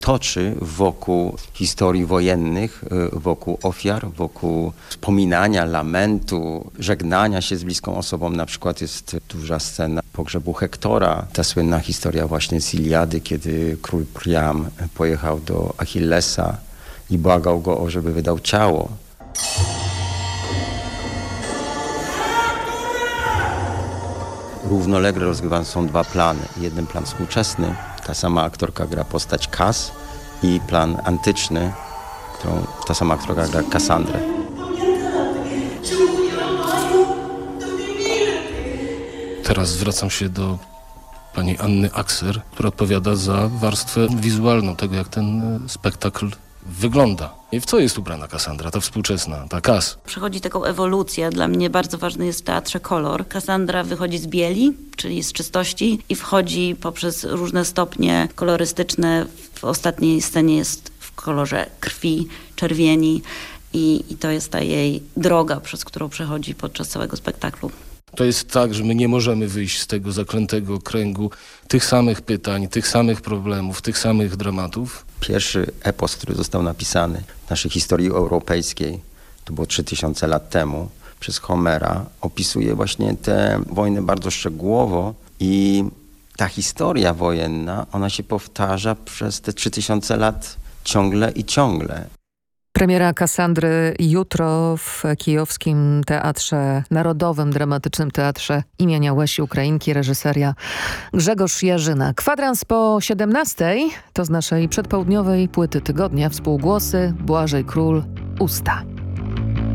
toczy wokół historii wojennych, wokół ofiar, wokół wspominania, lamentu, żegnania się z bliską osobą. Na przykład jest duża scena pogrzebu Hektora, ta słynna historia właśnie z Iliady, kiedy król Priam pojechał do Achillesa i błagał go, żeby wydał ciało. Równolegle rozgrywane są dwa plany. Jeden plan współczesny, ta sama aktorka gra postać Kas, i plan antyczny, którą ta sama aktorka gra Kassandrę. Teraz zwracam się do pani Anny Akser, która odpowiada za warstwę wizualną tego, jak ten spektakl wygląda. I w co jest ubrana Kassandra, ta współczesna, ta Kas? Przechodzi taką ewolucję. Dla mnie bardzo ważny jest w teatrze kolor. Kassandra wychodzi z bieli, czyli z czystości i wchodzi poprzez różne stopnie kolorystyczne. W ostatniej scenie jest w kolorze krwi, czerwieni i to jest ta jej droga, przez którą przechodzi podczas całego spektaklu. To jest tak, że my nie możemy wyjść z tego zaklętego kręgu tych samych pytań, tych samych problemów, tych samych dramatów. Pierwszy epos, który został napisany w naszej historii europejskiej, to było 3000 lat temu, przez Homera, opisuje właśnie tę wojnę bardzo szczegółowo i ta historia wojenna, ona się powtarza przez te 3000 lat ciągle i ciągle. Premiera Kassandry jutro w Kijowskim Teatrze Narodowym, Dramatycznym Teatrze imienia Łesi Ukrainki, reżyseria Grzegorz Jarzyna. Kwadrans po 17:00 to z naszej przedpołudniowej płyty tygodnia. Współgłosy Błażej Król, Usta.